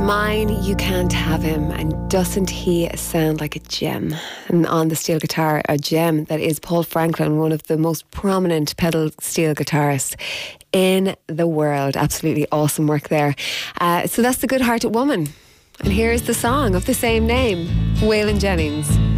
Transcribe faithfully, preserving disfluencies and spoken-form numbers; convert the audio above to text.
Mine, You Can't Have Him. And doesn't he sound like a gem? And on the steel guitar, a gem that is Paul Franklin, one of the most prominent pedal steel guitarists in the world. Absolutely awesome work there. Uh, so that's The Good Hearted Woman. And here's the song of the same name, Waylon Jennings.